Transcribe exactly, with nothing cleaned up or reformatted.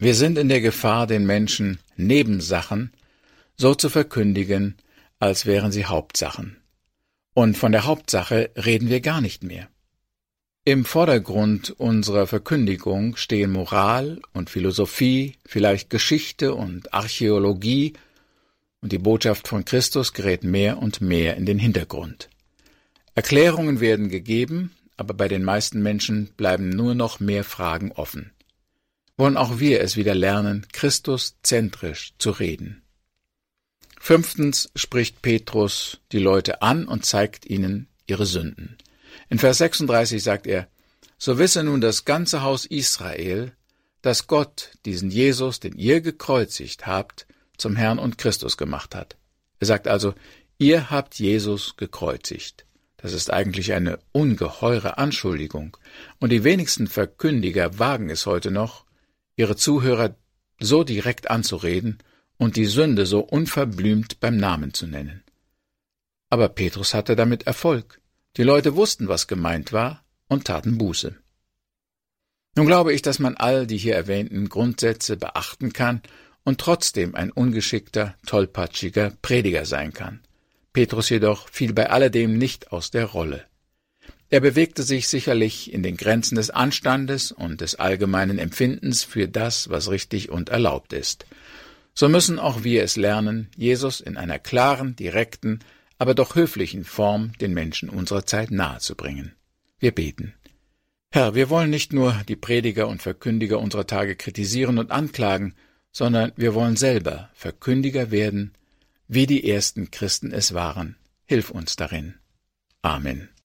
Wir sind in der Gefahr, den Menschen Nebensachen so zu verkündigen, als wären sie Hauptsachen. Und von der Hauptsache reden wir gar nicht mehr. Im Vordergrund unserer Verkündigung stehen Moral und Philosophie, vielleicht Geschichte und Archäologie, und die Botschaft von Christus gerät mehr und mehr in den Hintergrund. Erklärungen werden gegeben, aber bei den meisten Menschen bleiben nur noch mehr Fragen offen. Wollen auch wir es wieder lernen, Christus-zentrisch zu reden. Fünftens spricht Petrus die Leute an und zeigt ihnen ihre Sünden. In Vers sechsunddreißig sagt er: So wisse nun das ganze Haus Israel, dass Gott diesen Jesus, den ihr gekreuzigt habt, zum Herrn und Christus gemacht hat. Er sagt also, ihr habt Jesus gekreuzigt. Das ist eigentlich eine ungeheure Anschuldigung, und die wenigsten Verkündiger wagen es heute noch, ihre Zuhörer so direkt anzureden und die Sünde so unverblümt beim Namen zu nennen. Aber Petrus hatte damit Erfolg. Die Leute wussten, was gemeint war, und taten Buße. Nun glaube ich, dass man all die hier erwähnten Grundsätze beachten kann und trotzdem ein ungeschickter, tollpatschiger Prediger sein kann. Petrus jedoch fiel bei alledem nicht aus der Rolle. Er bewegte sich sicherlich in den Grenzen des Anstandes und des allgemeinen Empfindens für das, was richtig und erlaubt ist. So müssen auch wir es lernen, Jesus in einer klaren, direkten, aber doch höflichen Form den Menschen unserer Zeit nahezubringen. Wir beten. Herr, wir wollen nicht nur die Prediger und Verkündiger unserer Tage kritisieren und anklagen, sondern wir wollen selber Verkündiger werden, wie die ersten Christen es waren. Hilf uns darin. Amen.